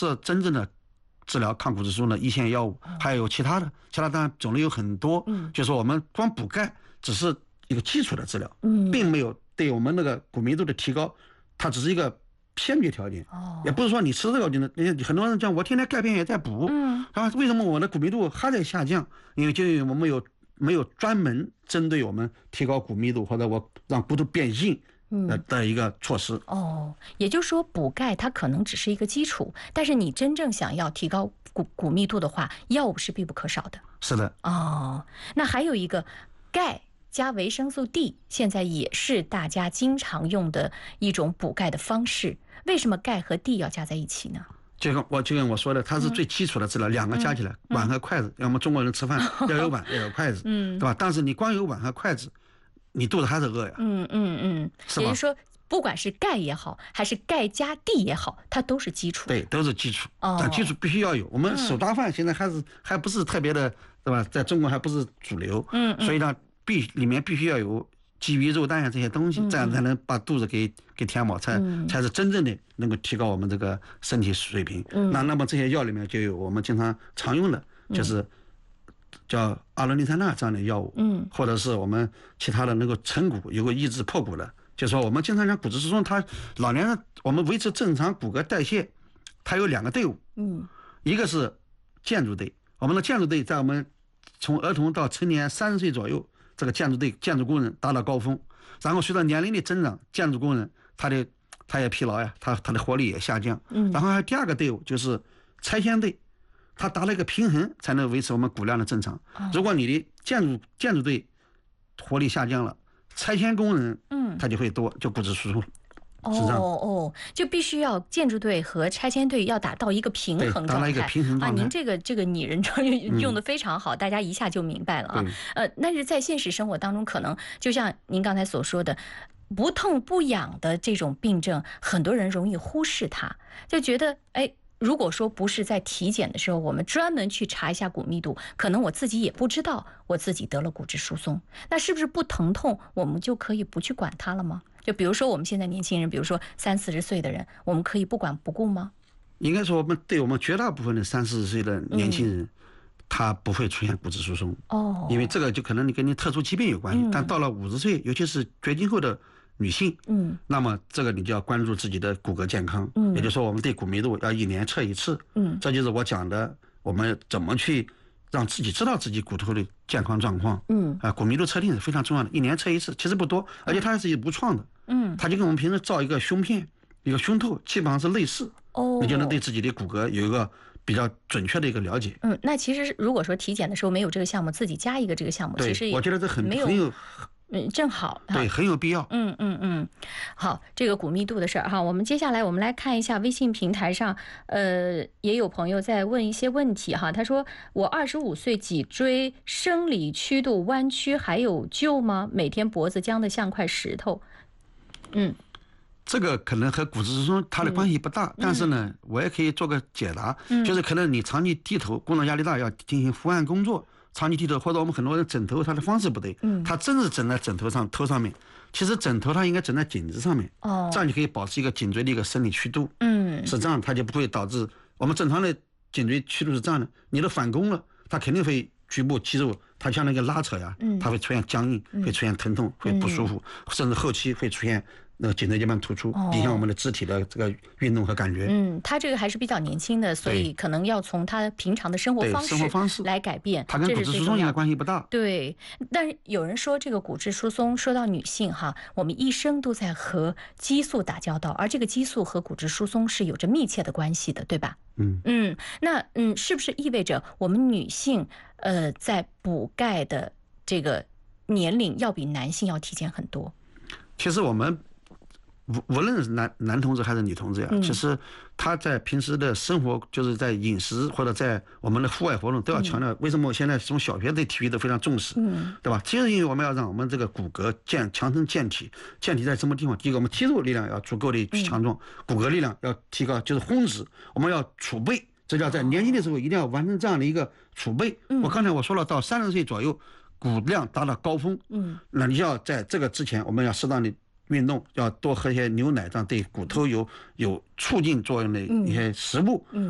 是真正的治疗抗骨质疏松的一线药物，还有其他当然种类有很多。就是说我们光补钙只是一个基础的治疗，并没有对我们那个骨密度的提高，它只是一个先决条件。也不是说你吃这个就能，很多人讲我天天钙片也在补，为什么我的骨密度还在下降？因为我们没有专门针对我们提高骨密度或者我让骨头变硬的一个措施。 也就是说补钙它可能只是一个基础，但是你真正想要提高骨密度的话，药物是必不可少的。 是的。 那还有一个钙加维生素 D， 现在也是大家经常用的一种补钙的方式。为什么钙和 D 要加在一起呢？ 就跟我说的，它是最基础的治疗，两个加起来，碗和筷子。要么中国人吃饭要有碗要有筷子，对吧？但是你光有碗和筷子，你肚子还是饿呀。 也就是说，不管是钙也好，还是钙加 D 也好，它都是基础。 对，都是基础。但基础必须要有。我们手抓饭现在还不是特别的，对吧？在中国还不是主流。所以呢，里面必须要有鸡鱼肉蛋呀这些东西，这样才能把肚子给填饱，才是真正的能够提高我们这个身体水平。那么这些药里面就有我们经常常用的，就是叫阿伦利塞钠这样的药物，或者是我们其他的能够成骨有个抑制破骨的。就是说我们经常讲骨质疏松，它老年人我们维持正常骨骼代谢，它有两个队伍，一个是建筑队，我们的建筑队在我们从儿童到成年30岁左右，这个建筑工人达到高峰，然后随着年龄的增长，建筑工人他也疲劳呀，他的活力也下降。然后还有第二个队伍就是拆迁队，他达到一个平衡才能维持我们骨量的正常。如果你的建筑队活力下降了，拆迁工人他就会多，就骨质疏松。 就必须要建筑队和拆迁队要达到一个平衡状态。 达到一个平衡状态。 您这个拟人装用的非常好，大家一下就明白了啊。但是在现实生活当中，可能就像您刚才所说的，不痛不痒的这种病症，很多人容易忽视它，就觉得如果说不是在体检的时候，我们专门去查一下骨密度，可能我自己也不知道我自己得了骨质疏松。那是不是不疼痛，我们就可以不去管它了吗？就比如说我们现在年轻人，比如说30-40岁的人，我们可以不管不顾吗？ 应该说我们绝大部分的30-40岁的年轻人，他不会出现骨质疏松。因为这个就可能跟你特殊疾病有关系。但到了50岁，尤其是绝经后的女性，那么这个你就要关注自己的骨骼健康。也就是说我们对骨密度要1年测一次。这就是我讲的，我们怎么去让自己知道自己骨头的健康状况。骨密度测定是非常重要的，1年测一次，其实不多，而且它还是无创的。它就跟我们平时照一个胸片、一个胸透基本上是类似。你就能对自己的骨骼有一个比较准确的一个了解。 那其实如果说体检的时候没有这个项目，自己加一个这个项目，其实我觉得这很有正好， 对，很有必要。 好，这个骨密度的事儿哈，我们接下来我们来看一下微信平台上，也有朋友在问一些问题哈。他说，我25岁，脊椎生理曲度弯曲还有救吗？每天脖子僵得像块石头。 这个可能和骨质疏松它的关系不大，但是呢，我也可以做个解答，就是可能你长期低头，工作压力大，要进行伏案工作。长期低头，或者我们很多人枕头，它的方式不对，它真是枕在枕头上头上面，其实枕头它应该枕在颈子上面，这样就可以保持一个颈椎的一个生理曲度。是这样，它就不会导致我们正常的颈椎曲度是这样的，你的反弓了，它肯定会局部肌肉它像那个拉扯呀，它会出现僵硬，会出现疼痛，会不舒服，甚至后期会出现那个颈椎间盘突出，影响我们的肢体的这个运动和感觉。 他这个还是比较年轻的，所以可能要从他平常的生活方式来改变。 他跟骨质疏松应该关系不大。 对，但是有人说这个骨质疏松，说到女性哈，我们一生都在和激素打交道，而这个激素和骨质疏松是有着密切的关系的，对吧？那是不是意味着我们女性在补钙的这个年龄要比男性要提前很多？ 其实我们无论是男同志还是女同志呀，其实他在平时的生活，就是在饮食或者在我们的户外活动都要强调。为什么我现在从小学对体育都非常重视，对吧？其实因为我们要让我们这个骨骼强身健体，健体在什么地方？第一个，我们肌肉力量要足够的强壮，骨骼力量要提高，就是烘脂，我们要储备，这叫在年轻的时候一定要完成这样的一个储备。刚才我说了，到30岁左右，骨量达到高峰，那你要在这个之前，我们要适当的运动，要多喝一些牛奶，这样对骨头有促进作用的一些食物。